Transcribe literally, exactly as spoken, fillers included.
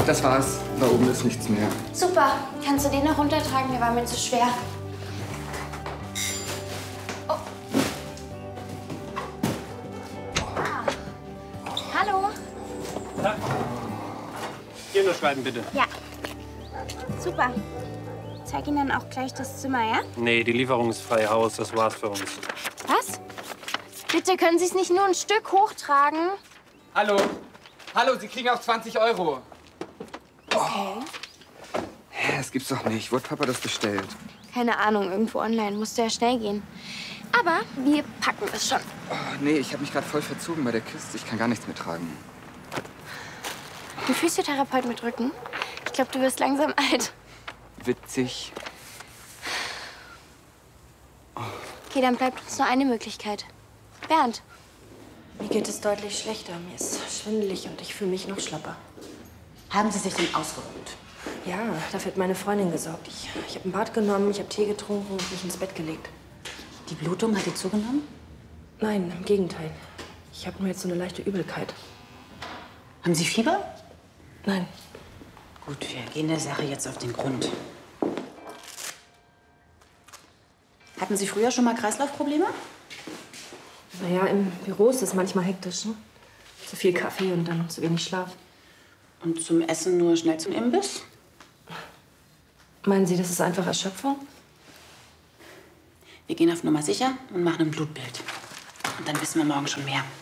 Das war's. Da oben ist nichts mehr. Super. Kannst du den noch runtertragen? Der war mir zu schwer. Oh. Ah. Hallo. Ja. Hier nur schreiben, bitte. Ja. Super. Zeig Ihnen dann auch gleich das Zimmer, ja? Nee, die Lieferung ist frei Haus. Das war's für uns. Was? Bitte, können Sie es nicht nur ein Stück hochtragen? Hallo. Hallo, Sie kriegen auch zwanzig Euro. Okay. Hä, das gibt's doch nicht. Wo hat Papa das bestellt? Keine Ahnung, irgendwo online. Musste ja schnell gehen. Aber wir packen es schon. Oh, nee, ich habe mich gerade voll verzogen bei der Kiste. Ich kann gar nichts mehr tragen. Ein Physiotherapeut mit Rücken? Ich glaube, du wirst langsam alt. Witzig. Okay, dann bleibt uns nur eine Möglichkeit. Bernd. Mir geht es deutlich schlechter. Mir ist schwindelig und ich fühle mich noch schlapper. Haben Sie sich denn ausgeruht? Ja, dafür hat meine Freundin gesorgt. Ich, ich habe ein Bad genommen, ich habe Tee getrunken und mich ins Bett gelegt. Die Blutung hat die zugenommen? Nein, im Gegenteil. Ich habe nur jetzt so eine leichte Übelkeit. Haben Sie Fieber? Nein. Gut, wir gehen der Sache jetzt auf den Grund. Hatten Sie früher schon mal Kreislaufprobleme? Naja, im Büro ist es manchmal hektisch. Ne? Zu viel Kaffee und dann zu wenig Schlaf. Und zum Essen nur schnell zum Imbiss? Meinen Sie, das ist einfach Erschöpfung? Wir gehen auf Nummer sicher und machen ein Blutbild. Und dann wissen wir morgen schon mehr.